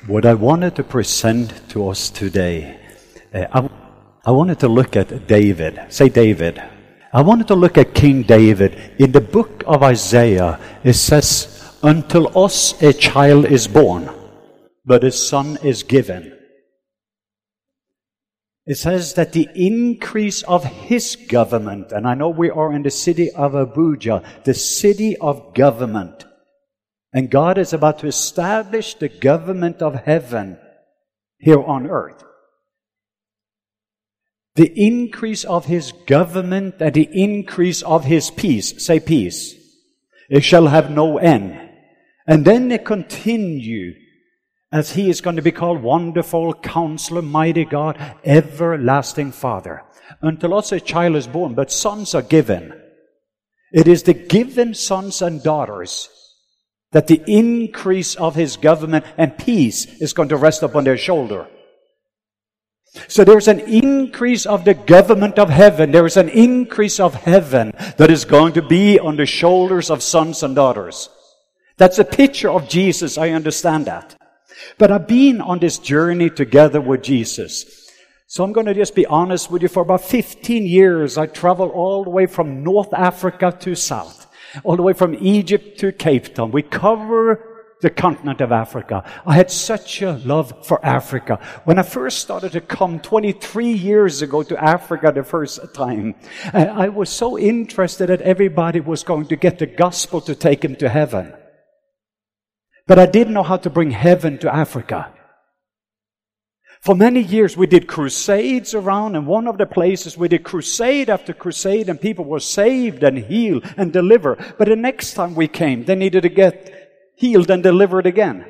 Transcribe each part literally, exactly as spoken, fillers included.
What I wanted to present to us today, uh, I, I wanted to look at David. Say David. I wanted to look at King David. In the book of Isaiah, it says, "Until us a child is born, but a son is given." It says that the increase of his government, and I know we are in the city of Abuja, the city of government. And God is about to establish the government of heaven here on earth. The increase of his government and the increase of his peace. Say peace. It shall have no end. And then they continue as he is going to be called Wonderful Counselor, Mighty God, Everlasting Father. Until us a child is born, but sons are given. It is the given sons and daughters that the increase of his government and peace is going to rest upon their shoulder. So there's an increase of the government of heaven. There is an increase of heaven that is going to be on the shoulders of sons and daughters. That's a picture of Jesus, I understand that. But I've been on this journey together with Jesus. So I'm going to just be honest with you. For about fifteen years, I traveled all the way from North Africa to South. All the way from Egypt to Cape Town. We cover the continent of Africa. I had such a love for Africa. When I first started to come twenty-three years ago to Africa the first time, I was so interested that everybody was going to get the gospel to take them to heaven. But I didn't know how to bring heaven to Africa. For many years we did crusades around, and one of the places we did crusade after crusade, and people were saved and healed and delivered. But the next time we came, they needed to get healed and delivered again.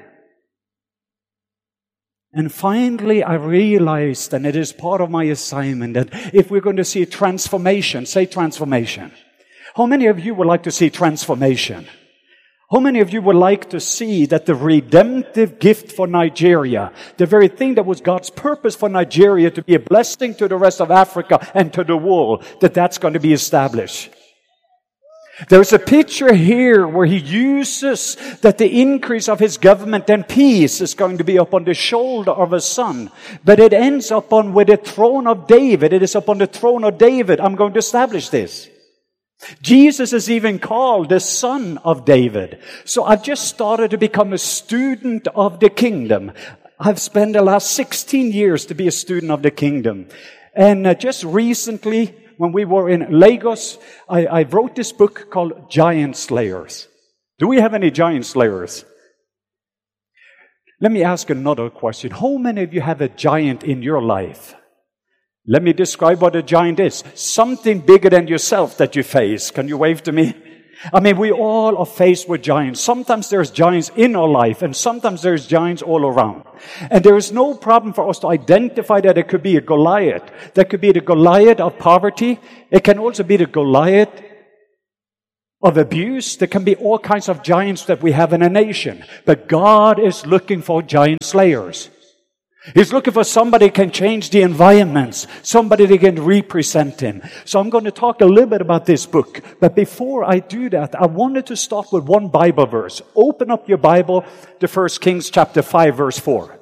And finally I realized, and it is part of my assignment, that if we're going to see transformation, say transformation. How many of you would like to see transformation? How many of you would like to see that the redemptive gift for Nigeria, the very thing that was God's purpose for Nigeria to be a blessing to the rest of Africa and to the world, that that's going to be established? There's a picture here where he uses that the increase of his government and peace is going to be upon the shoulder of a son. But it ends up on with the throne of David. It is upon the throne of David. I'm going to establish this. Jesus is even called the Son of David. So I've just started to become a student of the kingdom. I've spent the last sixteen years to be a student of the kingdom. And uh, just recently, when we were in Lagos, I, I wrote this book called Giant Slayers. Do we have any giant slayers? Let me ask another question. How many of you have a giant in your life? Let me describe what a giant is. Something bigger than yourself that you face. Can you wave to me? I mean, we all are faced with giants. Sometimes there's giants in our life, and sometimes there's giants all around. And there is no problem for us to identify that it could be a Goliath. That could be the Goliath of poverty. It can also be the Goliath of abuse. There can be all kinds of giants that we have in a nation. But God is looking for giant slayers. He's looking for somebody who can change the environments, somebody that can represent him. So I'm going to talk a little bit about this book. But before I do that, I wanted to start with one Bible verse. Open up your Bible to First Kings chapter five, verse four.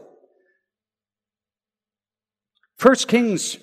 First Kings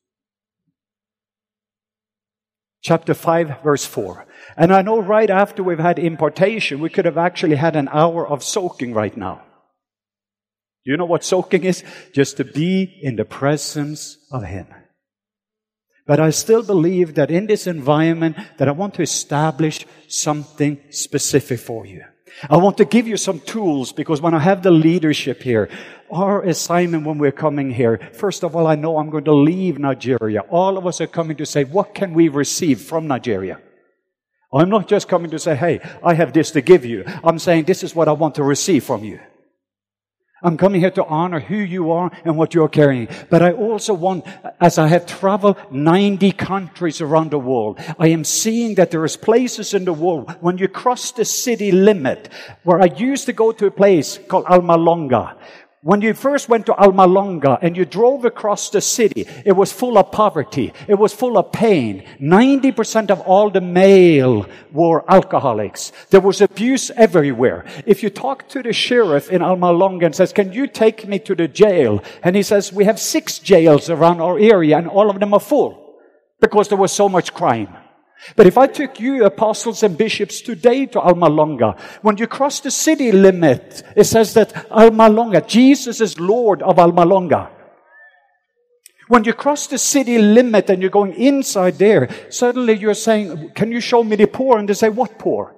chapter five, verse four. And I know right after we've had impartation, we could have actually had an hour of soaking right now. You know what soaking is? Just to be in the presence of Him. But I still believe that in this environment that I want to establish something specific for you. I want to give you some tools, because when I have the leadership here, our assignment when we're coming here, first of all, I know I'm going to leave Nigeria. All of us are coming to say, what can we receive from Nigeria? I'm not just coming to say, hey, I have this to give you. I'm saying this is what I want to receive from you. I'm coming here to honor who you are and what you're carrying. But I also want, as I have traveled ninety countries around the world, I am seeing that there is places in the world, when you cross the city limit, where I used to go to a place called Almalonga, When you first went to Alma Longa and you drove across the city, it was full of poverty. It was full of pain. ninety percent of all the male were alcoholics. There was abuse everywhere. If you talk to the sheriff in Alma Longa and says, can you take me to the jail? And he says, we have six jails around our area and all of them are full because there was so much crime. But if I took you, apostles and bishops, today to Alma Longa, when you cross the city limit, it says that Alma Longa, Jesus is Lord of Alma Longa. When you cross the city limit and you're going inside there, suddenly you're saying, can you show me the poor? And they say, what poor?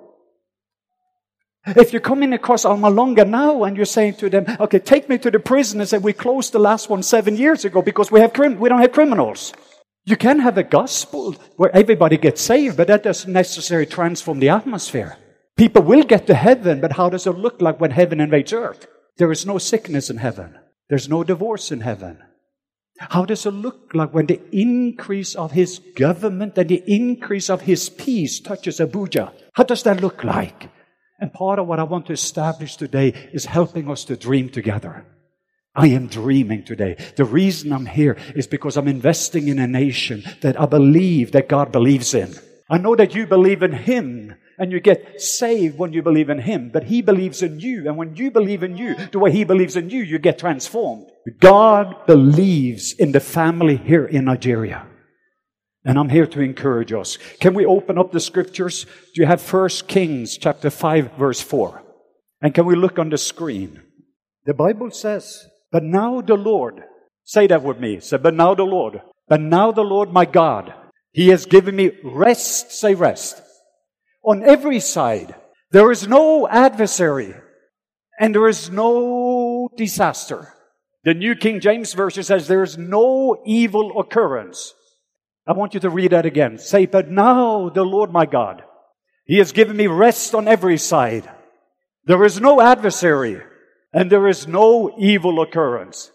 If you're coming across Alma Longa now and you're saying to them, okay, take me to the prison, and say, we closed the last one seven years ago because we have crim- we don't have criminals. You can have a gospel where everybody gets saved, but that doesn't necessarily transform the atmosphere. People will get to heaven, but how does it look like when heaven invades earth? There is no sickness in heaven. There's no divorce in heaven. How does it look like when the increase of His government and the increase of His peace touches Abuja? How does that look like? And part of what I want to establish today is helping us to dream together. I am dreaming today. The reason I'm here is because I'm investing in a nation that I believe that God believes in. I know that you believe in Him and you get saved when you believe in Him, but He believes in you, and when you believe in you, the way He believes in you, you get transformed. God believes in the family here in Nigeria. And I'm here to encourage us. Can we open up the scriptures? Do you have First Kings chapter five verse four? And can we look on the screen? The Bible says, but now the Lord, say that with me, say, but now the Lord, but now the Lord my God, He has given me rest, say rest, on every side. There is no adversary and there is no disaster. The New King James Version says there is no evil occurrence. I want you to read that again. Say, but now the Lord my God, He has given me rest on every side. There is no adversary and there is no evil occurrence.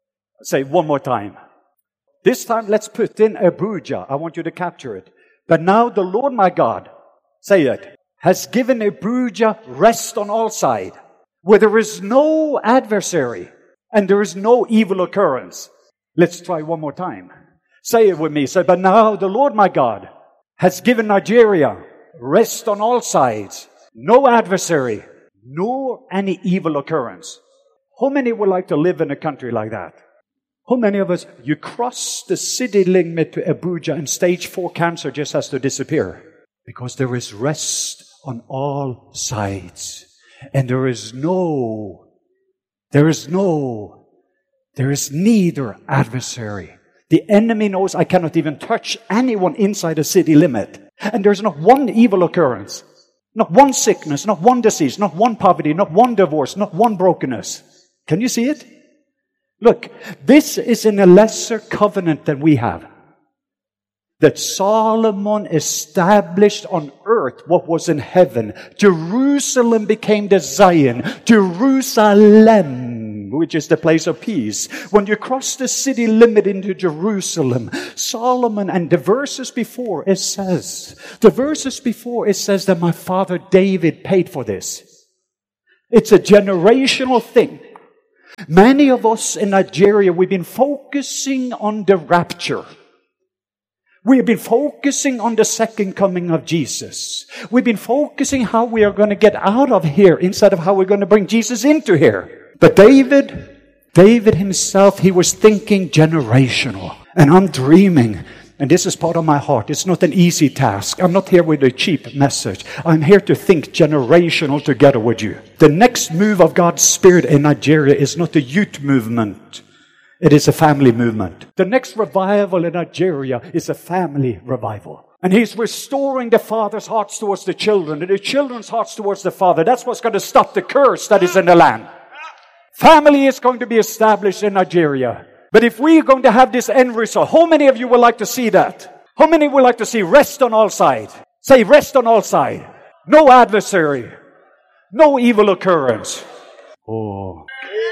Say one more time. This time let's put in Abuja. I want you to capture it. But now the Lord my God, say it, has given Abuja rest on all sides, where there is no adversary and there is no evil occurrence. Let's try one more time. Say it with me. Say, but now the Lord my God has given Nigeria rest on all sides, no adversary, nor any evil occurrence. How many would like to live in a country like that? How many of us, you cross the city limit to Abuja and stage four cancer just has to disappear? Because there is rest on all sides. And there is no, there is no, there is neither adversary. The enemy knows I cannot even touch anyone inside the city limit. And there's not one evil occurrence. Not one sickness, not one disease, not one poverty, not one divorce, not one brokenness. Can you see it? Look, this is in a lesser covenant than we have. That Solomon established on earth what was in heaven. Jerusalem became the Zion. Jerusalem, which is the place of peace. When you cross the city limit into Jerusalem, Solomon, and the verses before it says, the verses before it says that my father David paid for this. It's a generational thing. Many of us in Nigeria, we've been focusing on the rapture. We've been focusing on the second coming of Jesus. We've been focusing how we are going to get out of here instead of how we're going to bring Jesus into here. But David, David himself, he was thinking generational. And I'm dreaming, and this is part of my heart. It's not an easy task. I'm not here with a cheap message. I'm here to think generational together with you. The next move of God's Spirit in Nigeria is not a youth movement. It is a family movement. The next revival in Nigeria is a family revival. And He's restoring the father's hearts towards the children and the children's hearts towards the father. That's what's going to stop the curse that is in the land. Family is going to be established in Nigeria. But if we're going to have this end result, how many of you would like to see that? How many would like to see rest on all sides? Say rest on all sides. No adversary. No evil occurrence. Oh.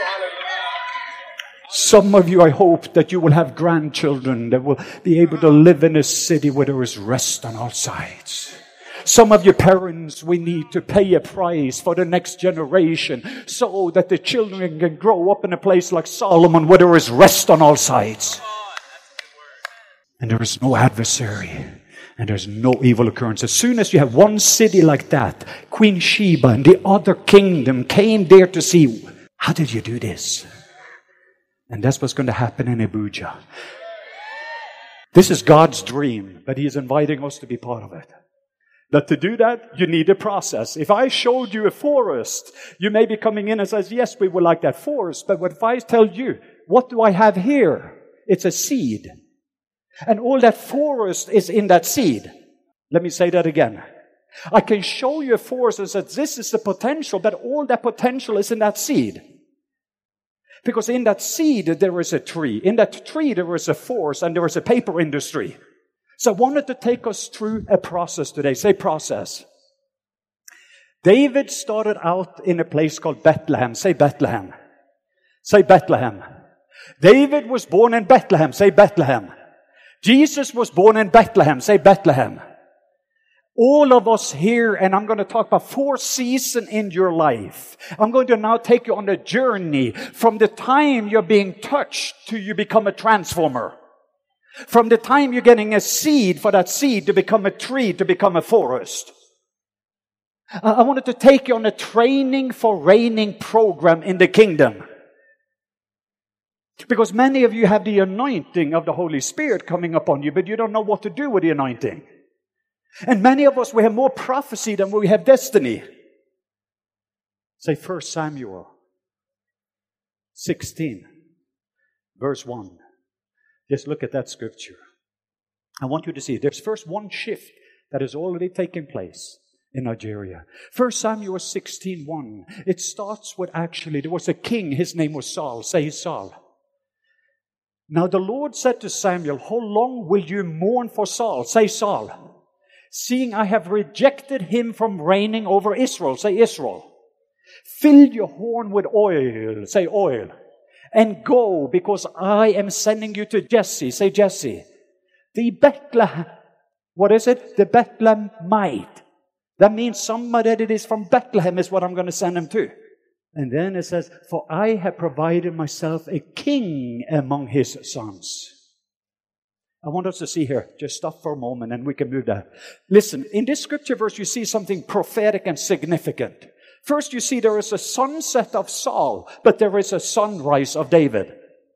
Some of you, I hope that you will have grandchildren that will be able to live in a city where there is rest on all sides. Some of you parents, we need to pay a price for the next generation so that the children can grow up in a place like Solomon where there is rest on all sides. And there is no adversary. And there's no evil occurrence. As soon as you have one city like that, Queen Sheba and the other kingdom came there to see, how did you do this? And that's what's going to happen in Abuja. This is God's dream, but He is inviting us to be part of it. That to do that, you need a process. If I showed you a forest, you may be coming in and says, yes, we would like that forest. But what if I tell you, what do I have here? It's a seed. And all that forest is in that seed. Let me say that again. I can show you a forest and say, this is the potential, but all that potential is in that seed. Because in that seed, there is a tree. In that tree, there is a forest, and there is a paper industry. So I wanted to take us through a process today. Say process. David started out in a place called Bethlehem. Say Bethlehem. Say Bethlehem. David was born in Bethlehem. Say Bethlehem. Jesus was born in Bethlehem. Say Bethlehem. All of us here, and I'm going to talk about four seasons in your life. I'm going to now take you on a journey from the time you're being touched to you become a transformer. From the time you're getting a seed for that seed to become a tree, to become a forest. I wanted to take you on a training for reigning program in the kingdom. Because many of you have the anointing of the Holy Spirit coming upon you, but you don't know what to do with the anointing. And many of us, we have more prophecy than we have destiny. Say First Samuel sixteen, verse one. Just look at that scripture. I want you to see, there's first one shift that has already taken place in Nigeria. First Samuel sixteen, one. It starts with actually, there was a king, his name was Saul. Say Saul. Now the Lord said to Samuel, how long will you mourn for Saul? Say Saul. Seeing I have rejected him from reigning over Israel. Say Israel. Fill your horn with oil. Say oil. And go, because I am sending you to Jesse. Say Jesse. The Bethlehem. What is it? The Bethlehemite. That means somebody that is from Bethlehem is what I'm going to send him to. And then it says, for I have provided myself a king among his sons. I want us to see here, just stop for a moment and we can move that. Listen, in this scripture verse you see something prophetic and significant. First you see there is a sunset of Saul, but there is a sunrise of David.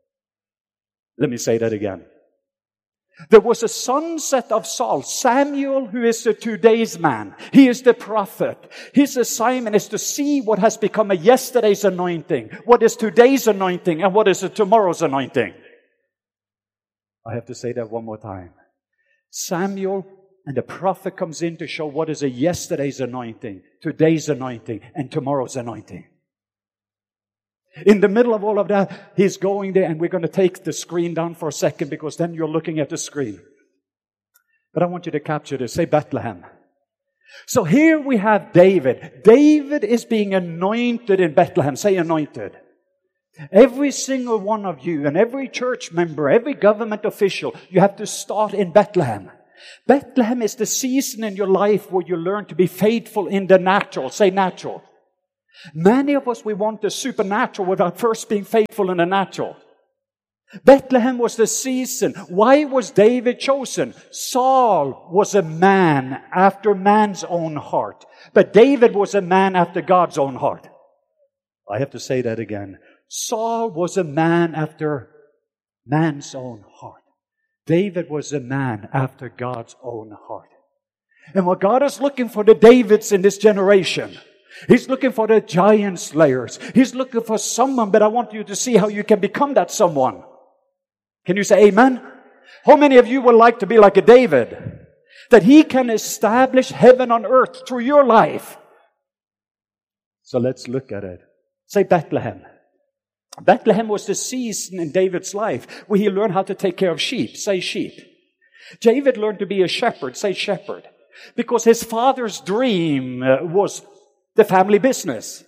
Let me say that again. There was a sunset of Saul. Samuel, who is the today's man. He is the prophet. His assignment is to see what has become a yesterday's anointing. What is today's anointing and what is a tomorrow's anointing. I have to say that one more time. Samuel and the prophet comes in to show what is a yesterday's anointing, today's anointing, and tomorrow's anointing. In the middle of all of that, he's going there, and we're going to take the screen down for a second because then you're looking at the screen. But I want you to capture this. Say Bethlehem. So here we have David. David is being anointed in Bethlehem. Say anointed. Every single one of you and every church member, every government official, you have to start in Bethlehem. Bethlehem is the season in your life where you learn to be faithful in the natural. Say natural. Many of us, we want the supernatural without first being faithful in the natural. Bethlehem was the season. Why was David chosen? Saul was a man after man's own heart. But David was a man after God's own heart. I have to say that again. Saul was a man after man's own heart. David was a man after God's own heart. And what God is looking for the Davids in this generation, He's looking for the giant slayers. He's looking for someone, but I want you to see how you can become that someone. Can you say amen? How many of you would like to be like a David? That he can establish heaven on earth through your life. So let's look at it. Say Bethlehem. Bethlehem was the season in David's life where he learned how to take care of sheep. Say sheep. David learned to be a shepherd. Say shepherd. Because his father's dream was the family business.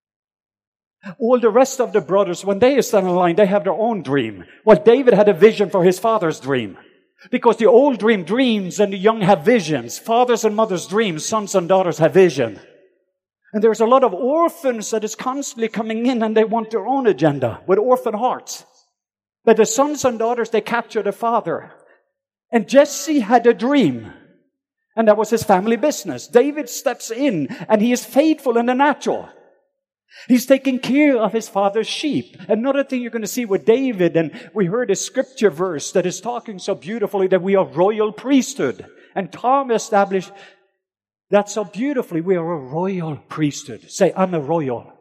All the rest of the brothers, when they stand in line, they have their own dream. Well, David had a vision for his father's dream. Because the old dream dreams and the young have visions. Fathers and mothers dream, sons and daughters have vision. And there's a lot of orphans that is constantly coming in and they want their own agenda with orphan hearts. But the sons and daughters, they capture the father. And Jesse had a dream. And that was his family business. David steps in and he is faithful in the natural. He's taking care of his father's sheep. Another thing you're going to see with David, and we heard a scripture verse that is talking so beautifully that we are royal priesthood. And Tom established that so beautifully. We are a royal priesthood. Say, I'm a royal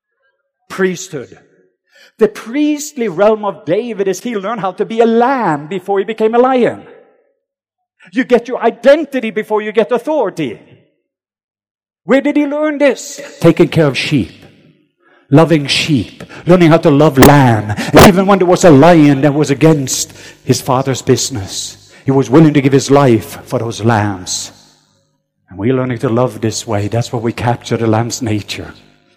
priesthood. The priestly realm of David is he learned how to be a lamb before he became a lion. You get your identity before you get authority. Where did he learn this? Taking care of sheep. Loving sheep. Learning how to love lamb. And even when there was a lion that was against his father's business, he was willing to give his life for those lambs. And we're learning to love this way. That's what we capture the lamb's nature.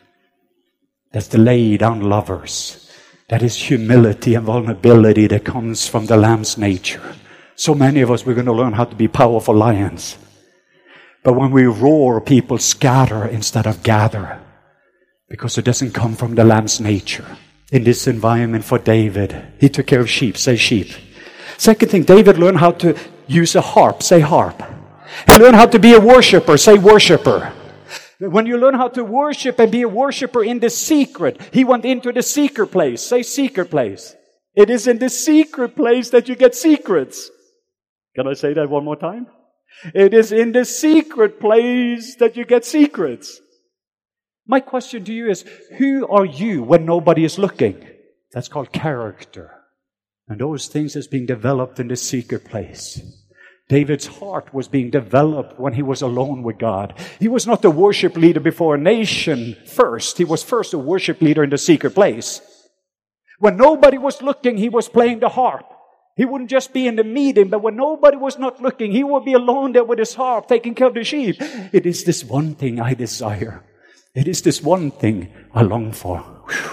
That's the lay down lovers. That is humility and vulnerability that comes from the lamb's nature. So many of us, we're going to learn how to be powerful lions. But when we roar, people scatter instead of gather. Because it doesn't come from the lamb's nature. In this environment for David, he took care of sheep. Say sheep. Second thing, David learned how to use a harp. Say harp. He learned how to be a worshiper. Say worshiper. When you learn how to worship and be a worshiper in the secret, he went into the secret place. Say secret place. It is in the secret place that you get secrets. Can I say that one more time? It is in the secret place that you get secrets. My question to you is, who are you when nobody is looking? That's called character. And those things is being developed in the secret place. David's heart was being developed when he was alone with God. He was not the worship leader before a nation first. He was first a worship leader in the secret place. When nobody was looking, he was playing the harp. He wouldn't just be in the meeting, but when nobody was not looking, he would be alone there with his harp, taking care of the sheep. It is this one thing I desire. It is this one thing I long for. Whew.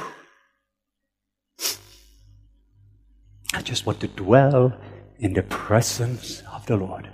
I just want to dwell in the presence of the Lord.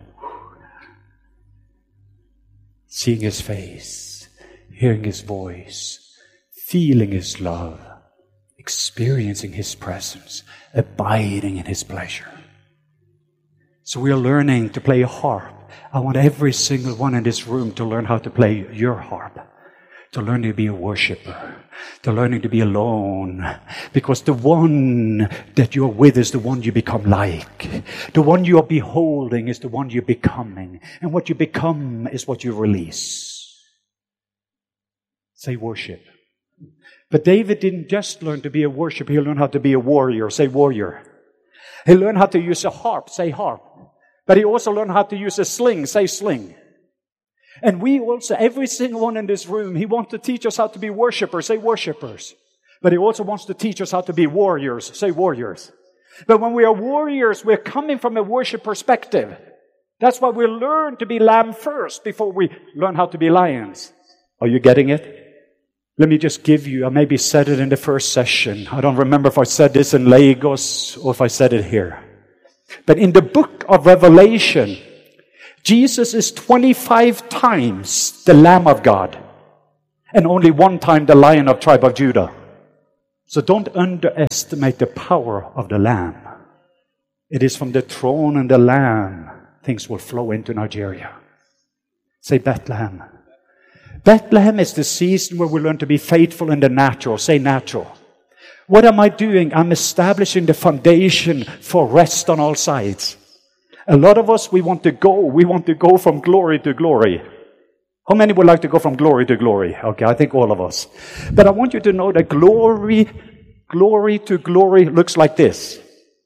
Seeing His face, hearing His voice, feeling His love, experiencing His presence, abiding in His pleasure. So we are learning to play a harp. I want every single one in this room to learn how to play your harp. To learn to be a worshiper. To learning to be alone. Because the one that you're with is the one you become like. The one you are beholding is the one you're becoming. And what you become is what you release. Say worship. But David didn't just learn to be a worshiper. He learned how to be a warrior. Say warrior. He learned how to use a harp. Say harp. But he also learned how to use a sling. Say sling. And we also, every single one in this room, he wants to teach us how to be worshipers. Say worshipers. But he also wants to teach us how to be warriors. Say warriors. But when we are warriors, we're coming from a worship perspective. That's why we learn to be lamb first before we learn how to be lions. Are you getting it? Let me just give you, I maybe said it in the first session. I don't remember if I said this in Lagos or if I said it here. But in the book of Revelation, Jesus is twenty-five times the Lamb of God and only one time the Lion of tribe of Judah. So don't underestimate the power of the Lamb. It is from the throne and the Lamb things will flow into Nigeria. Say Bethlehem. Bethlehem is the season where we learn to be faithful in the natural. Say natural. What am I doing? I'm establishing the foundation for rest on all sides. A lot of us, we want to go. We want to go from glory to glory. How many would like to go from glory to glory? Okay, I think all of us. But I want you to know that glory, glory to glory looks like this.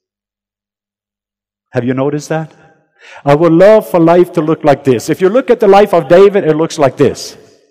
Have you noticed that? I would love for life to look like this. If you look at the life of David, it looks like this.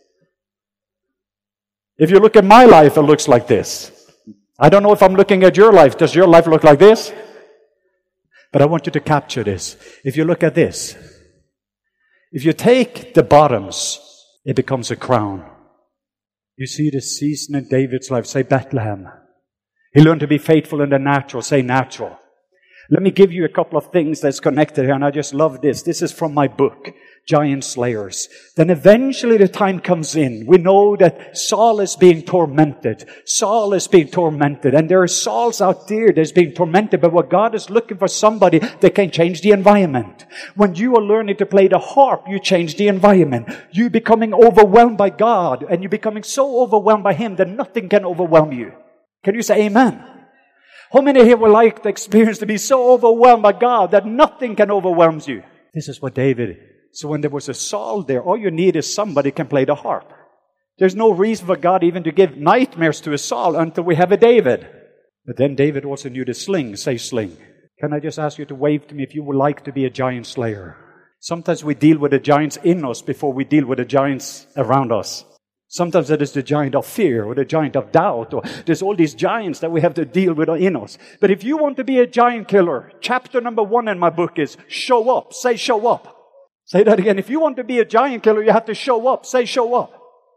If you look at my life, it looks like this. I don't know if I'm looking at your life. Does your life look like this? But I want you to capture this. If you look at this, if you take the bottoms, it becomes a crown. You see the season in David's life. Say Bethlehem. He learned to be faithful in the natural. Say natural. Let me give you a couple of things that's connected here, and I just love this. This is from my book, Giant Slayers. Then eventually the time comes in. We know that Saul is being tormented. Saul is being tormented. And there are Sauls out there that's being tormented. But what God is looking for somebody that can change the environment. When you are learning to play the harp, you change the environment. You're becoming overwhelmed by God. And you're becoming so overwhelmed by Him that nothing can overwhelm you. Can you say amen? How many here would like the experience to be so overwhelmed by God that nothing can overwhelm you? This is what David. So when there was a Saul there, all you need is somebody can play the harp. There's no reason for God even to give nightmares to a Saul until we have a David. But then David also knew the sling. Say sling. Can I just ask you to wave to me if you would like to be a giant slayer? Sometimes we deal with the giants in us before we deal with the giants around us. Sometimes it is the giant of fear or the giant of doubt, or there's all these giants that we have to deal with in us. But if you want to be a giant killer, chapter number one in my book is show up. Say show up. Say that again. If you want to be a giant killer, you have to show up. Say show up.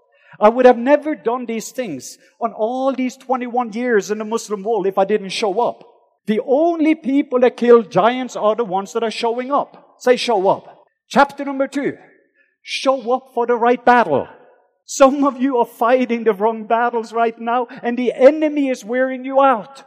I would have never done these things on all these twenty-one years in the Muslim world if I didn't show up. The only people that kill giants are the ones that are showing up. Say show up. Chapter number two. Show up for the right battle. Some of you are fighting the wrong battles right now, and the enemy is wearing you out.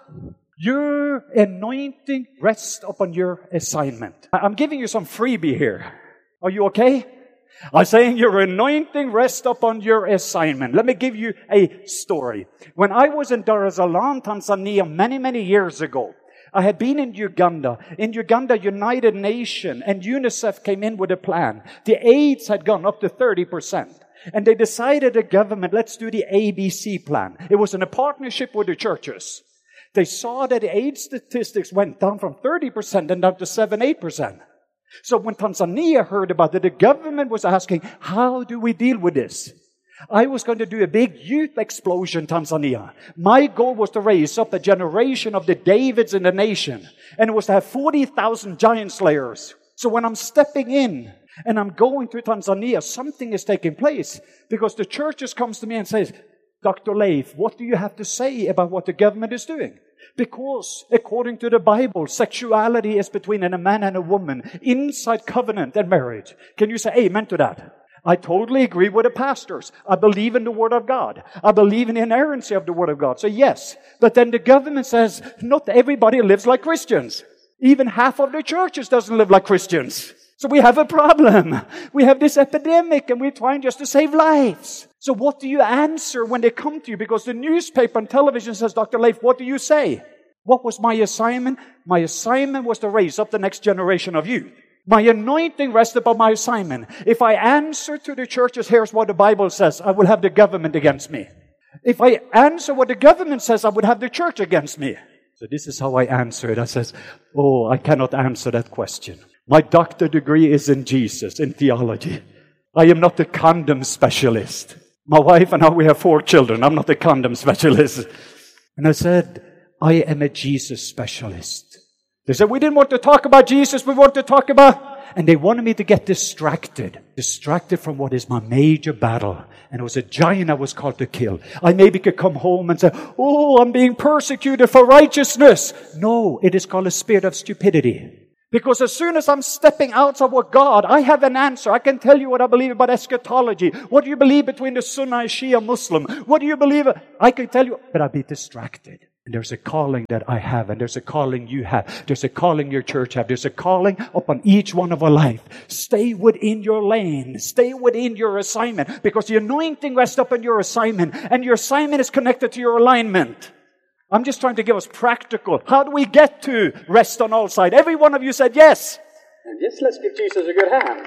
Your anointing rests upon your assignment. I'm giving you some freebie here. Are you okay? I'm saying your anointing rests upon your assignment. Let me give you a story. When I was in Dar es Salaam, Tanzania, many, many years ago, I had been in Uganda. In Uganda, United Nations and UNICEF came in with a plan. The AIDS had gone up to thirty percent. And they decided, the government, let's do the A B C plan. It was in a partnership with the churches. They saw that the AIDS statistics went down from thirty percent and down to seven, eight percent. So when Tanzania heard about it, the government was asking, how do we deal with this? I was going to do a big youth explosion in Tanzania. My goal was to raise up a generation of the Davids in the nation. And it was to have forty thousand giant slayers. So when I'm stepping in, and I'm going to Tanzania, something is taking place. Because the churches comes to me and says, Doctor Leif, what do you have to say about what the government is doing? Because according to the Bible, sexuality is between a man and a woman, inside covenant and marriage. Can you say amen to that? I totally agree with the pastors. I believe in the Word of God. I believe in the inerrancy of the Word of God. So yes, but then the government says, not everybody lives like Christians. Even half of the churches doesn't live like Christians. So we have a problem. We have this epidemic and we're trying just to save lives. So what do you answer when they come to you? Because the newspaper and television says, Doctor Leif, what do you say? What was my assignment? My assignment was to raise up the next generation of youth. My anointing rests upon my assignment. If I answer to the churches, here's what the Bible says, I will have the government against me. If I answer what the government says, I would have the church against me. So this is how I answer it. I says, oh, I cannot answer that question. My doctor degree is in Jesus, in theology. I am not a condom specialist. My wife and I, we have four children. I'm not a condom specialist. And I said, I am a Jesus specialist. They said, we didn't want to talk about Jesus. We want to talk about... And they wanted me to get distracted. Distracted from what is my major battle. And it was a giant I was called to kill. I maybe could come home and say, oh, I'm being persecuted for righteousness. No, it is called a spirit of stupidity. Because as soon as I'm stepping out of what God, I have an answer. I can tell you what I believe about eschatology. What do you believe between the Sunni and Shia Muslim? What do you believe? I can tell you, but I'll be distracted. And there's a calling that I have, and there's a calling you have. There's a calling your church have. There's a calling upon each one of our life. Stay within your lane. Stay within your assignment. Because the anointing rests upon your assignment. And your assignment is connected to your alignment. I'm just trying to give us practical. How do we get to rest on all sides? Every one of you said yes. And yes, let's give Jesus a good hand.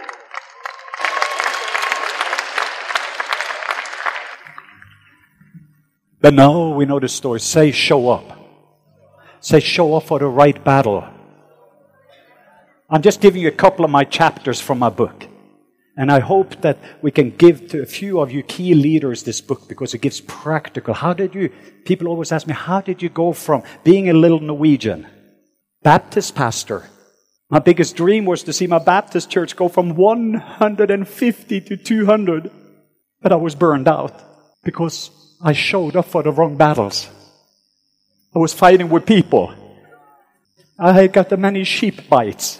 But now we know the story. Say show up. Say show up for the right battle. I'm just giving you a couple of my chapters from my book. And I hope that we can give to a few of you key leaders this book because it gives practical. How did you, people always ask me, how did you go from being a little Norwegian, Baptist pastor? My biggest dream was to see my Baptist church go from one hundred fifty to two hundred. But I was burned out because I showed up for the wrong battles. I was fighting with people. I had got the many sheep bites.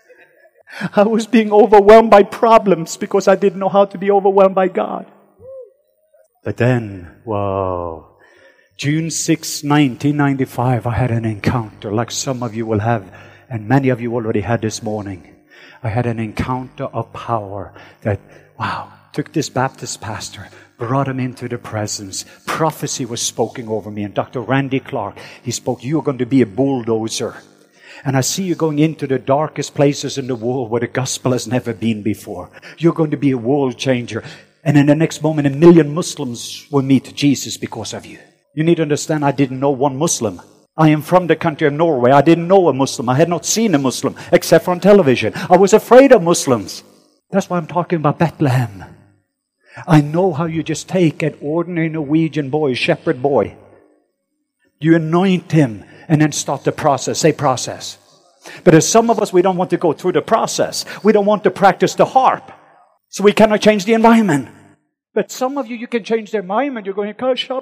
I was being overwhelmed by problems because I didn't know how to be overwhelmed by God. But then, whoa, June sixth, nineteen ninety-five, I had an encounter like some of you will have, and many of you already had this morning. I had an encounter of power that, wow, took this Baptist pastor, brought him into the presence. Prophecy was spoken over me. And Doctor Randy Clark, he spoke, you're going to be a bulldozer. And I see you going into the darkest places in the world where the gospel has never been before. You're going to be a world changer. And in the next moment, a million Muslims will meet Jesus because of you. You need to understand, I didn't know one Muslim. I am from the country of Norway. I didn't know a Muslim. I had not seen a Muslim except on television. I was afraid of Muslims. That's why I'm talking about Bethlehem. I know how you just take an ordinary Norwegian boy, shepherd boy. You anoint him and then start the process. Say process. But as some of us, we don't want to go through the process. We don't want to practice the harp. So we cannot change the environment. But some of you, you can change the environment. You're going,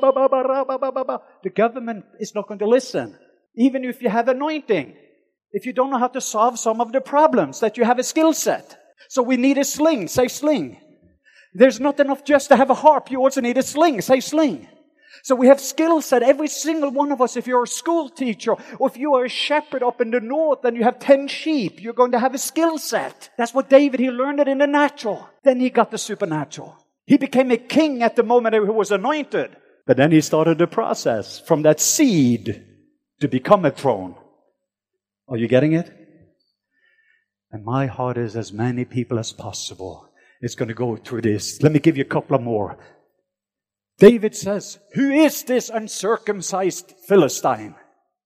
the government is not going to listen. Even if you have anointing. If you don't know how to solve some of the problems, that you have a skill set. So we need a sling. Say sling. There's not enough just to have a harp. You also need a sling. Say sling. So we have skill set. Every single one of us, if you're a school teacher, or if you are a shepherd up in the north and you have ten sheep, you're going to have a skill set. That's what David, he learned it in the natural. Then he got the supernatural. He became a king at the moment he was anointed. But then he started the process from that seed to become a throne. Are you getting it? And my heart is as many people as possible is going to go through this. Let me give you a couple of more. David says, who is this uncircumcised Philistine?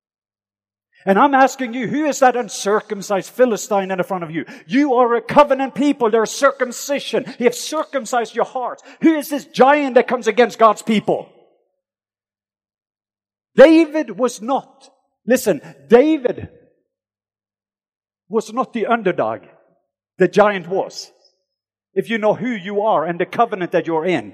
And I'm asking you, who is that uncircumcised Philistine in front of you? You are a covenant people. There's circumcision. You have circumcised your hearts. Who is this giant that comes against God's people? David was not, listen, David was not the underdog. The giant was. If you know who you are and the covenant that you're in.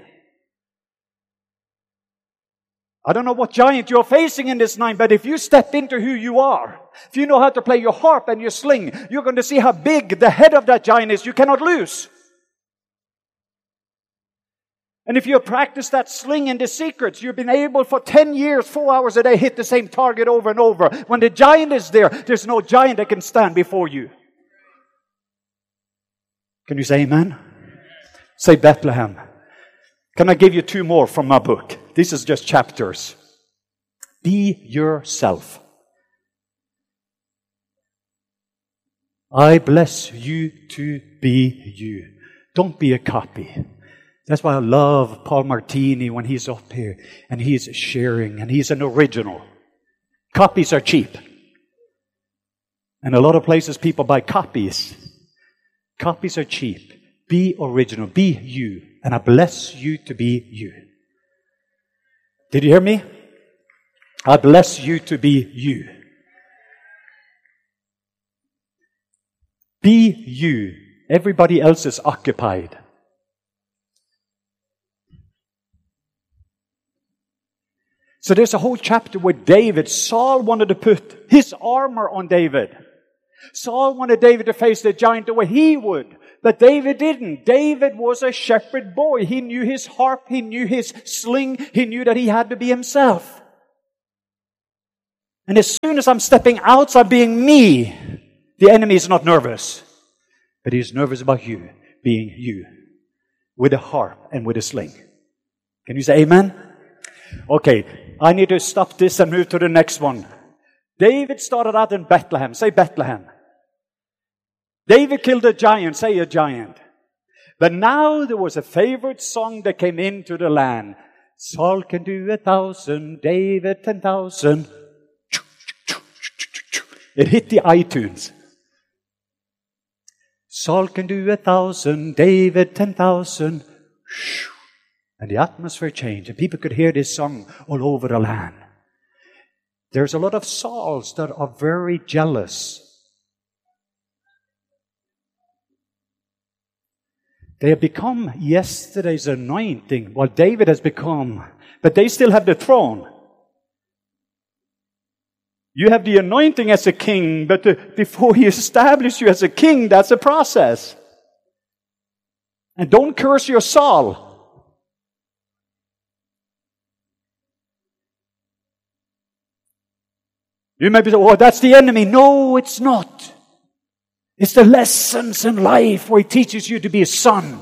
I don't know what giant you're facing in this night, but if you step into who you are, if you know how to play your harp and your sling, you're going to see how big the head of that giant is. You cannot lose. And if you practice that sling in the secrets, you've been able for ten years, four hours a day, hit the same target over and over. When the giant is there, there's no giant that can stand before you. Can you say amen? Say Bethlehem. Can I give you two more from my book? This is just chapters. Be yourself. I bless you to be you. Don't be a copy. That's why I love Paul Martini when he's up here and he's sharing and he's an original. Copies are cheap. And a lot of places people buy copies. Copies are cheap. Be original. Be you. And I bless you to be you. Did you hear me? I bless you to be you. Be you. Everybody else is occupied. So there's a whole chapter where David, Saul wanted to put his armor on David. Saul wanted David to face the giant the way he would. But David didn't. David was a shepherd boy. He knew his harp. He knew his sling. He knew that he had to be himself. And as soon as I'm stepping outside being me, the enemy is not nervous. But he's nervous about you being you. With a harp and with a sling. Can you say amen? Okay, I need to stop this and move to the next one. David started out in Bethlehem. Say Bethlehem. David killed a giant. Say a giant. But now there was a favorite song that came into the land. Saul can do a thousand, David ten thousand. It hit the iTunes. Saul can do a thousand, David ten thousand. And the atmosphere changed. And people could hear this song all over the land. There's a lot of Sauls that are very jealous. They have become yesterday's anointing, what David has become. But they still have the throne. You have the anointing as a king, but the, before he establishes you as a king, that's a process. And don't curse your Saul. You may be saying, oh, that's the enemy. No, it's not. It's the lessons in life where he teaches you to be a son.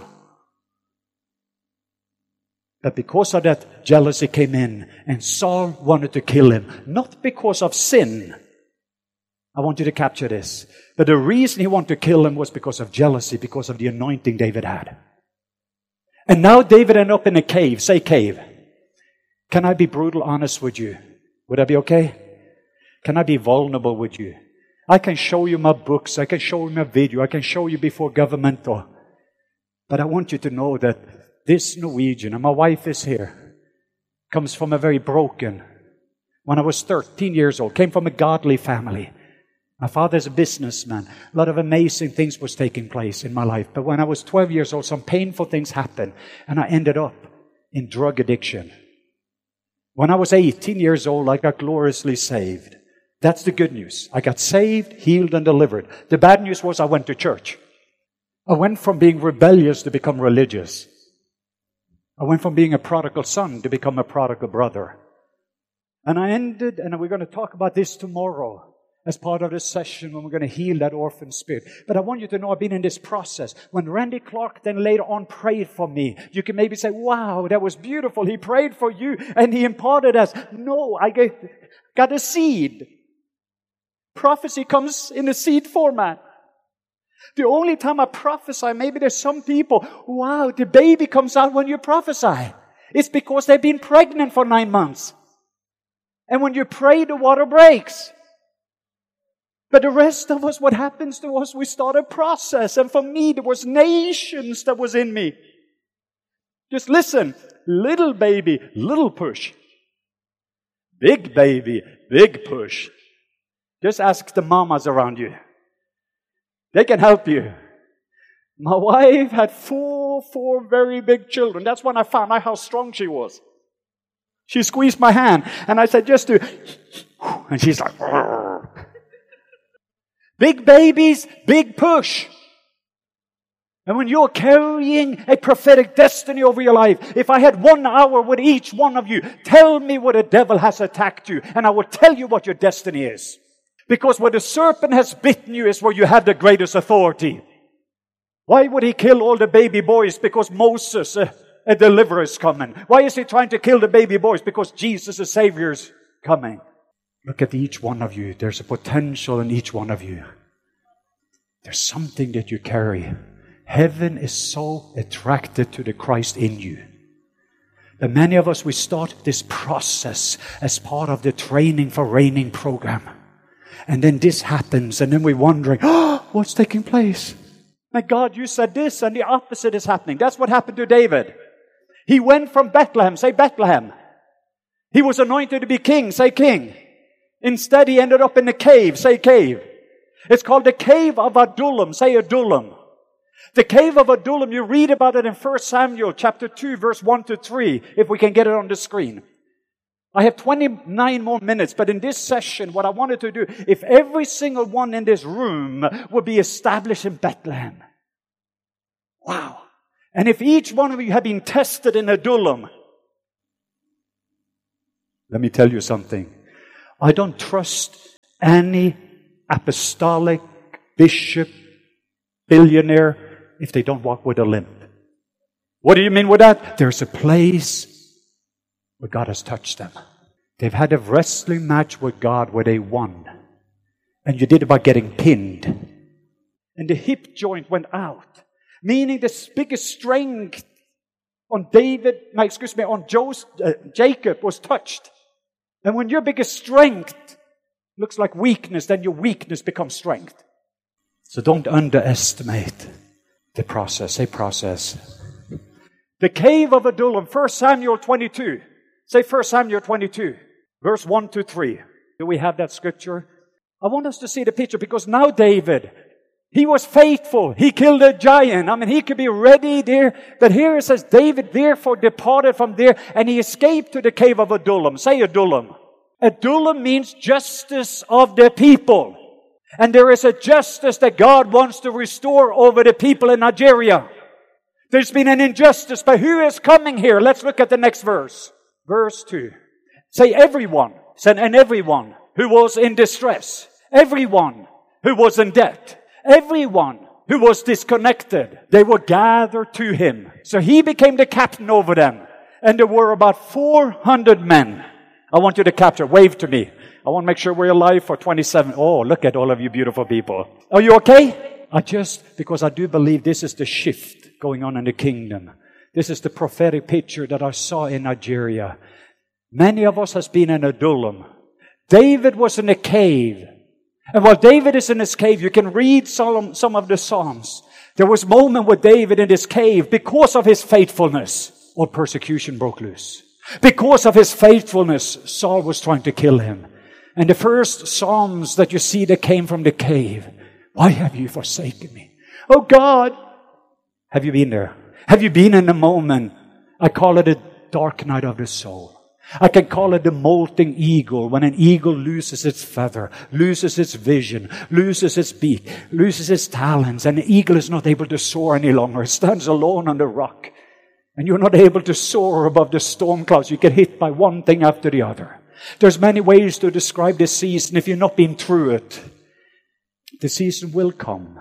But because of that, jealousy came in, and Saul wanted to kill him. Not because of sin. I want you to capture this. But the reason he wanted to kill him was because of jealousy, because of the anointing David had. And now David ended up in a cave. Say cave. Can I be brutal honest with you? Would that be okay? Can I be vulnerable with you? I can show you my books. I can show you my video. I can show you before government. Or, but I want you to know that this Norwegian, and my wife is here, comes from a very broken, when I was thirteen years old, came from a godly family. My father's a businessman. A lot of amazing things was taking place in my life. But when I was twelve years old, some painful things happened, and I ended up in drug addiction. When I was eighteen years old, I got gloriously saved. That's the good news. I got saved, healed, and delivered. The bad news was I went to church. I went from being rebellious to become religious. I went from being a prodigal son to become a prodigal brother. And I ended, and we're going to talk about this tomorrow as part of this session when we're going to heal that orphan spirit. But I want you to know I've been in this process. When Randy Clark then later on prayed for me, you can maybe say, wow, that was beautiful. He prayed for you and he imparted us. No, I get, got a seed. Prophecy comes in a seed format. The only time I prophesy, maybe there's some people, wow, the baby comes out when you prophesy. It's because they've been pregnant for nine months. And when you pray, the water breaks. But the rest of us, what happens to us, we start a process. And for me, there was nations that was in me. Just listen, little baby, little push. Big baby, big push. Just ask the mamas around you. They can help you. My wife had four, four very big children. That's when I found out how strong she was. She squeezed my hand, and I said, just do, and she's like, Rrr. Big babies, big push. And when you're carrying a prophetic destiny over your life, if I had one hour with each one of you, tell me where the devil has attacked you, and I will tell you what your destiny is. Because where the serpent has bitten you is where you have the greatest authority. Why would he kill all the baby boys? Because Moses, a, a deliverer, is coming. Why is he trying to kill the baby boys? Because Jesus, the Savior, is coming. Look at each one of you. There's a potential in each one of you. There's something that you carry. Heaven is so attracted to the Christ in you. And many of us, we start this process as part of the Training for Reigning program. And then this happens, and then we're wondering, oh, what's taking place? My God, you said this, and the opposite is happening. That's what happened to David. He went from Bethlehem, say Bethlehem. He was anointed to be king, say king. Instead, he ended up in a cave, say cave. It's called the cave of Adullam, say Adullam. The cave of Adullam, you read about it in First Samuel chapter two, verse one to three, if we can get it on the screen. I have twenty-nine more minutes, but in this session, what I wanted to do, if every single one in this room would be established in Bethlehem. Wow. And if each one of you have been tested in Adullam, let me tell you something. I don't trust any apostolic bishop, billionaire, if they don't walk with a limp. What do you mean with that? There's a place where God has touched them. They've had a wrestling match with God where they won. And you did it by getting pinned. And the hip joint went out. Meaning the biggest strength on David, no, excuse me, on Joseph, uh, Jacob was touched. And when your biggest strength looks like weakness, then your weakness becomes strength. So don't underestimate the process. Say process. The cave of Adullam, First Samuel twenty-two. Say First Samuel twenty-two, verse one to three. Do we have that scripture? I want us to see the picture because now David, he was faithful. He killed a giant. I mean, he could be ready there. But here it says, David therefore departed from there and he escaped to the cave of Adullam. Say Adullam. Adullam means justice of the people. And there is a justice that God wants to restore over the people in Nigeria. There's been an injustice, but who is coming here? Let's look at the next verse. Verse two. Say everyone, said, and everyone who was in distress, everyone who was in debt, everyone who was disconnected, they were gathered to him. So he became the captain over them. And there were about four hundred men. I want you to capture. Wave to me. I want to make sure we're alive for twenty-seven. Oh, look at all of you beautiful people. Are you okay? I just, because I do believe this is the shift going on in the kingdom. This is the prophetic picture that I saw in Nigeria. Many of us has been in Adullam. David was in a cave. And while David is in his cave, you can read some, some of the Psalms. There was a moment with David in his cave, because of his faithfulness, all persecution broke loose. Because of his faithfulness, Saul was trying to kill him. And the first Psalms that you see that came from the cave, why have you forsaken me? Oh God! Have you been there? Have you been in a moment? I call it a dark night of the soul. I can call it the molting eagle, when an eagle loses its feather, loses its vision, loses its beak, loses its talons, and the eagle is not able to soar any longer. It stands alone on the rock. And you're not able to soar above the storm clouds. You get hit by one thing after the other. There's many ways to describe this season if you've not been through it. The season will come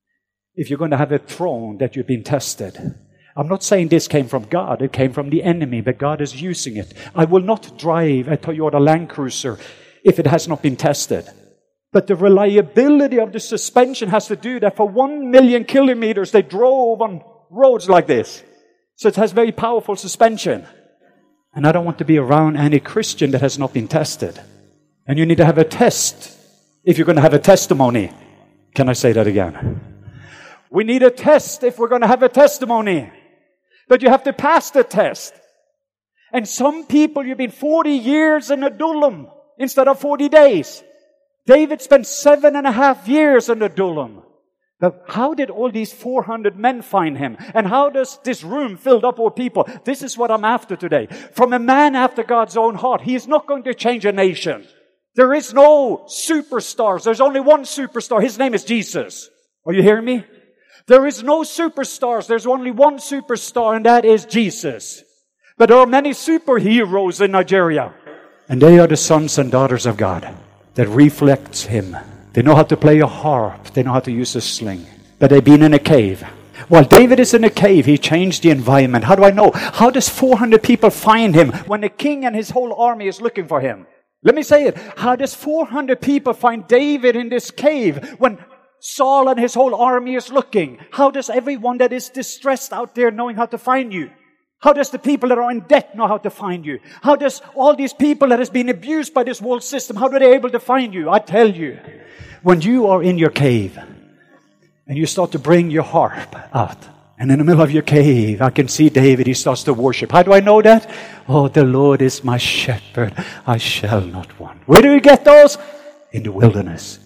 if you're going to have a throne that you've been tested. I'm not saying this came from God. It came from the enemy, but God is using it. I will not drive a Toyota Land Cruiser if it has not been tested. But the reliability of the suspension has to do that for one million kilometers they drove on roads like this. So it has very powerful suspension. And I don't want to be around any Christian that has not been tested. And you need to have a test if you're going to have a testimony. Can I say that again? We need a test if we're going to have a testimony. But you have to pass the test. And some people, you've been forty years in Adullam instead of forty days. David spent seven and a half years in Adullam. But how did all these four hundred men find him? And how does this room filled up with people? This is what I'm after today. From a man after God's own heart, he is not going to change a nation. There is no superstars. There's only one superstar. His name is Jesus. Are you hearing me? There is no superstars. There's only one superstar, and that is Jesus. But there are many superheroes in Nigeria. And they are the sons and daughters of God that reflects him. They know how to play a harp. They know how to use a sling. But they've been in a cave. While David is in a cave, he changed the environment. How do I know? How does four hundred people find him when the king and his whole army is looking for him? Let me say it. How does four hundred people find David in this cave when Saul and his whole army is looking? How does everyone that is distressed out there knowing how to find you? How does the people that are in debt know how to find you? How does all these people that has been abused by this world system, how are they able to find you? I tell you, when you are in your cave and you start to bring your harp out, and in the middle of your cave, I can see David, he starts to worship. How do I know that? Oh, the Lord is my shepherd. I shall not want. Where do you get those? In the wilderness.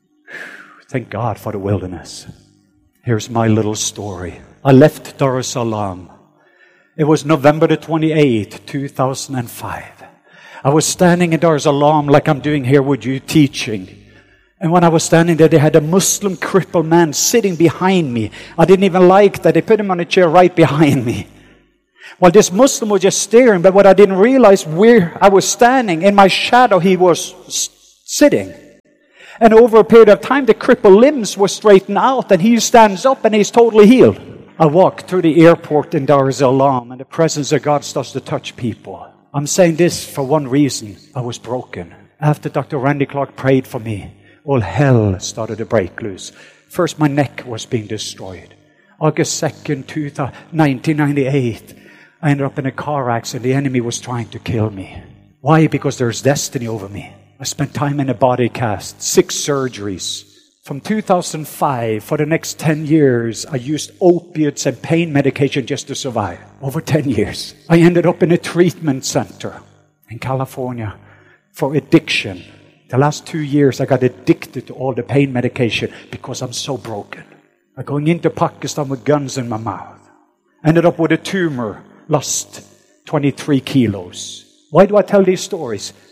Thank God for the wilderness. Here's my little story. I left Dar es Salaam. It was November the twenty-eighth, two thousand five. I was standing in Dar es Salaam like I'm doing here with you teaching. And when I was standing there, they had a Muslim crippled man sitting behind me. I didn't even like that. They put him on a chair right behind me. Well, this Muslim was just staring, but what I didn't realize, where I was standing, in my shadow, he was sitting. And over a period of time, the crippled limbs were straightened out, and he stands up and he's totally healed. I walked through the airport in Dar es Salaam, and the presence of God starts to touch people. I'm saying this for one reason. I was broken. After Doctor Randy Clark prayed for me, all hell started to break loose. First, my neck was being destroyed. August second, nineteen ninety-eight, I ended up in a car accident. The enemy was trying to kill me. Why? Because there's destiny over me. I spent time in a body cast, six surgeries. From two thousand five, for the next ten years, I used opiates and pain medication just to survive. Over ten years. I ended up in a treatment center in California for addiction. The last two years, I got addicted to all the pain medication because I'm so broken. I'm going into Pakistan with guns in my mouth. Ended up with a tumor, lost twenty-three kilos. Why do I tell these stories?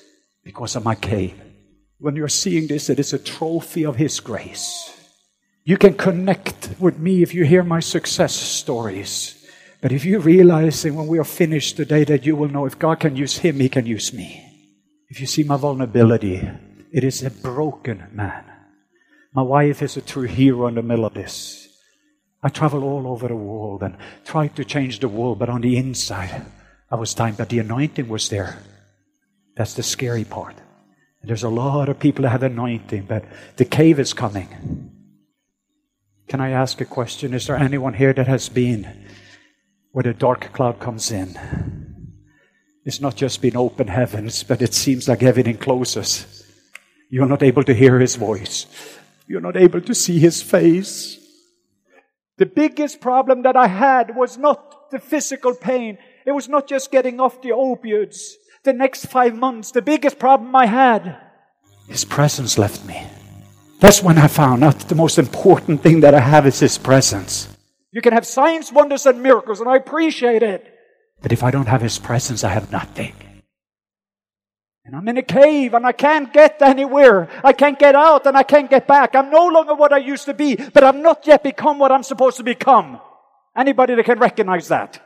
because of my cave. When you're seeing this, it is a trophy of His grace. You can connect with me if you hear my success stories. But if you realize that when we are finished today that you will know if God can use him, He can use me. If you see my vulnerability, it is a broken man. My wife is a true hero in the middle of this. I travel all over the world and tried to change the world, but on the inside, I was dying. But the anointing was there. That's the scary part. And there's a lot of people that have anointing, but the cave is coming. Can I ask a question? Is there anyone here that has been where the dark cloud comes in? It's not just been open heavens, but it seems like everything closes. You're not able to hear His voice. You're not able to see His face. The biggest problem that I had was not the physical pain. It was not just getting off the opioids. The next five months, the biggest problem I had, His presence left me. That's when I found out the most important thing that I have is His presence. You can have signs, wonders, and miracles, and I appreciate it. But if I don't have His presence, I have nothing. And I'm in a cave, and I can't get anywhere. I can't get out, and I can't get back. I'm no longer what I used to be, but I've not yet become what I'm supposed to become. Anybody that can recognize that?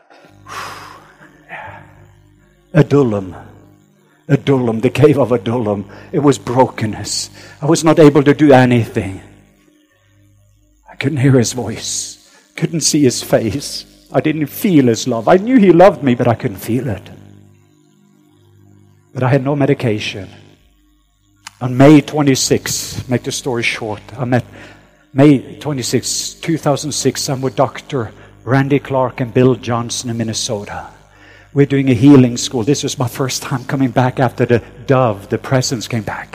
Adullam. Adullam, the cave of Adullam. It was brokenness. I was not able to do anything. I couldn't hear His voice. Couldn't see His face. I didn't feel His love. I knew He loved me, but I couldn't feel it. But I had no medication. On May twenty-sixth, make the story short, I met May twenty-sixth, two thousand six, I'm with Doctor Randy Clark and Bill Johnson in Minnesota. We're doing a healing school. This was my first time coming back after the dove, the presence came back.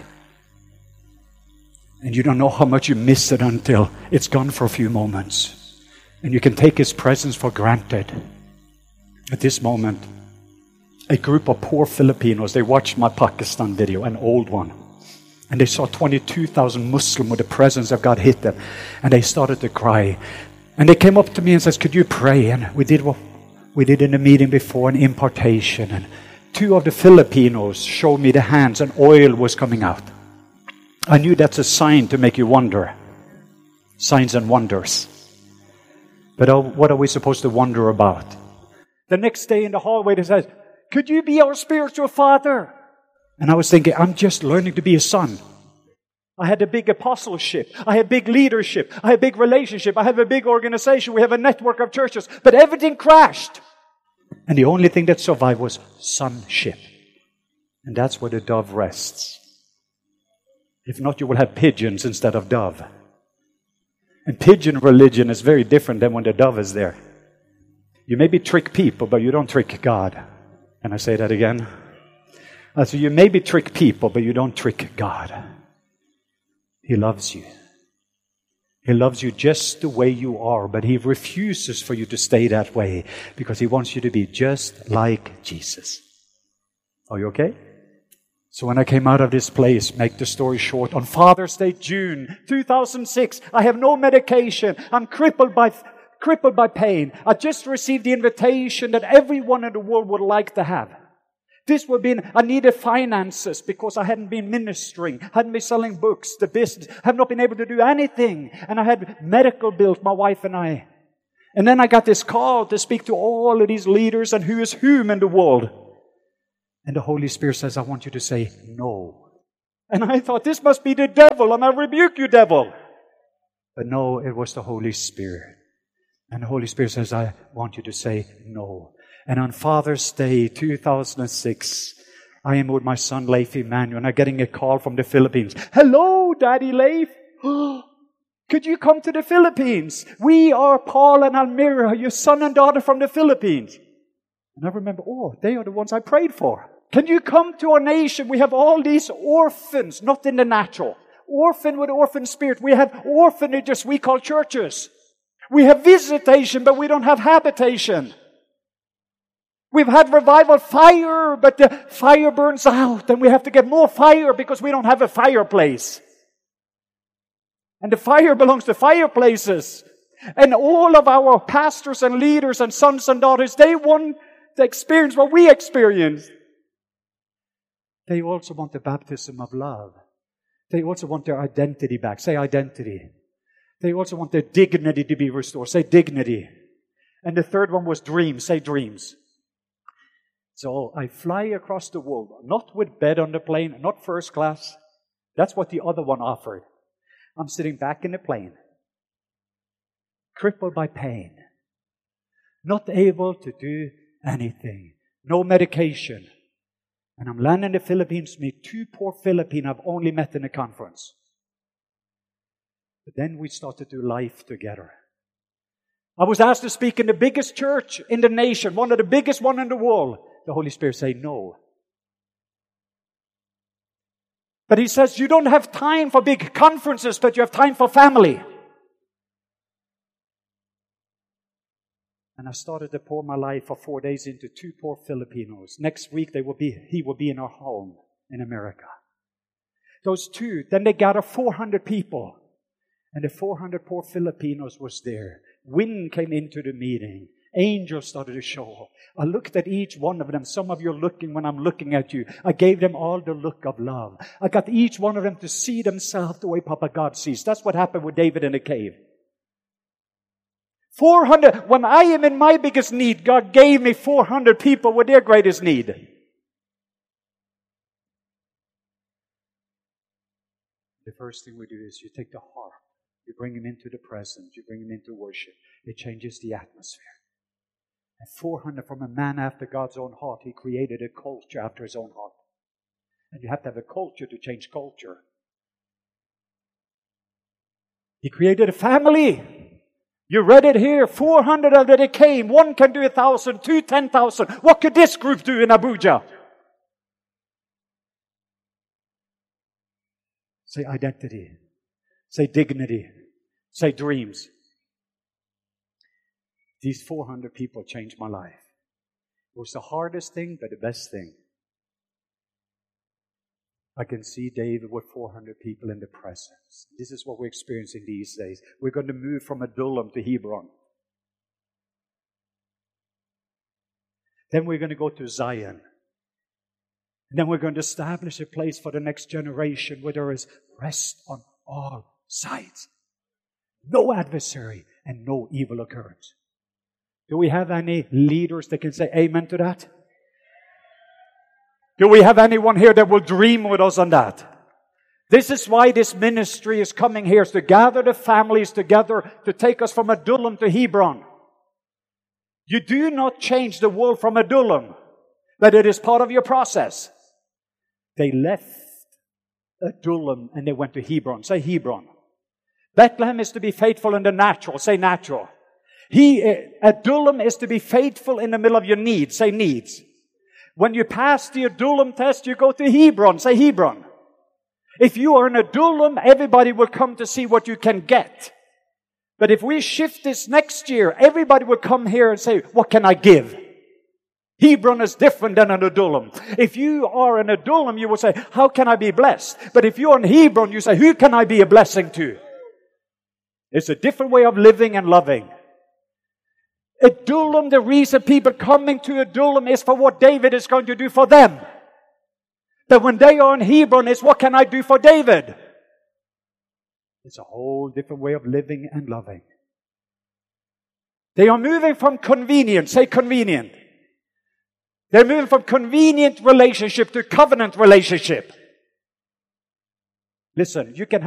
And you don't know how much you miss it until it's gone for a few moments. And you can take His presence for granted. At this moment, a group of poor Filipinos, they watched my Pakistan video, an old one. And they saw twenty-two thousand Muslims with the presence of God hit them. And they started to cry. And they came up to me and said, could you pray? And we did what we did in the meeting before, an impartation. And two of the Filipinos showed me the hands and oil was coming out. I knew that's a sign to make you wonder. Signs and wonders. But uh, what are we supposed to wonder about? The next day in the hallway, they said, could you be our spiritual father? And I was thinking, I'm just learning to be a son. I had a big apostleship. I had big leadership. I had big relationship. I have a big organization. We have a network of churches. But everything crashed. And the only thing that survived was sonship. And that's where the dove rests. If not, you will have pigeons instead of dove. And pigeon religion is very different than when the dove is there. You maybe trick people, but you don't trick God. Can I say that again? Uh, so you maybe trick people, but you don't trick God. He loves you. He loves you just the way you are, but He refuses for you to stay that way because He wants you to be just like Jesus. Are you okay? So when I came out of this place, make the story short, on Father's Day, June two thousand six, I have no medication. I'm crippled by crippled by pain. I just received the invitation that everyone in the world would like to have. This would be, I needed finances because I hadn't been ministering, hadn't been selling books, the business, have not been able to do anything. And I had medical bills, my wife and I. And then I got this call to speak to all of these leaders and who is whom in the world. And the Holy Spirit says, I want you to say no. And I thought, this must be the devil, and I rebuke you, devil. But no, it was the Holy Spirit. And the Holy Spirit says, I want you to say no. And on Father's Day, two thousand six, I am with my son, Leif Emmanuel, and I'm getting a call from the Philippines. Hello, Daddy Leif. Could you come to the Philippines? We are Paul and Almira, your son and daughter from the Philippines. And I remember, oh, they are the ones I prayed for. Can you come to our nation? We have all these orphans, not in the natural. Orphan with orphan spirit. We have orphanages we call churches. We have visitation, but we don't have habitation. We've had revival fire, but the fire burns out, and we have to get more fire because we don't have a fireplace. And the fire belongs to fireplaces. And all of our pastors and leaders and sons and daughters, they want to experience what we experienced. They also want the baptism of love. They also want their identity back. Say identity. They also want their dignity to be restored. Say dignity. And the third one was dreams. Say dreams. So I fly across the world, not with bed on the plane, not first class. That's what the other one offered. I'm sitting back in the plane, crippled by pain, not able to do anything, no medication. And I'm landing in the Philippines, meet two poor Filipino I've only met in a conference. But then we started to do life together. I was asked to speak in the biggest church in the nation, one of the biggest one in the world. The Holy Spirit said no. But He says you don't have time for big conferences, but you have time for family. And I started to pour my life for four days into two poor Filipinos. Next week they will be, he will be in our home in America. Those two, then they gathered four hundred people. And the four hundred poor Filipinos was there. Wind came into the meeting. Angels started to show up. I looked at each one of them. Some of you are looking when I'm looking at you. I gave them all the look of love. I got each one of them to see themselves the way Papa God sees. That's what happened with David in the cave. four hundred. When I am in my biggest need, God gave me four hundred people with their greatest need. The first thing we do is you take the harp. You bring him into the presence. You bring him into worship. It changes the atmosphere. And four hundred from a man after God's own heart, He created a culture after His own heart. And you have to have a culture to change culture. He created a family. You read it here. four hundred of them came. One can do a thousand, two, ten thousand. What could this group do in Abuja? Say identity. Say dignity. Say dreams. These four hundred people changed my life. It was the hardest thing, but the best thing. I can see David with four hundred people in the presence. This is what we're experiencing these days. We're going to move from Adullam to Hebron. Then we're going to go to Zion. And then we're going to establish a place for the next generation where there is rest on all sides. No adversary and no evil occurrence. Do we have any leaders that can say amen to that? Do we have anyone here that will dream with us on that? This is why this ministry is coming here, is to gather the families together to take us from Adullam to Hebron. You do not change the world from Adullam, but it is part of your process. They left Adullam and they went to Hebron. Say Hebron. Bethlehem is to be faithful in the natural. Say natural. He, Adullam is to be faithful in the middle of your needs. Say needs. When you pass the Adullam test, you go to Hebron. Say Hebron. If you are in Adullam, everybody will come to see what you can get. But if we shift this next year, everybody will come here and say, what can I give? Hebron is different than an Adullam. If you are an Adullam, you will say, how can I be blessed? But if you're in Hebron, you say, who can I be a blessing to? It's a different way of living and loving. Adullam, the reason people coming to Adullam is for what David is going to do for them. But when they are in Hebron, it's what can I do for David? It's a whole different way of living and loving. They are moving from convenient. Say convenient. They're moving from convenient relationship to covenant relationship. Listen, you can have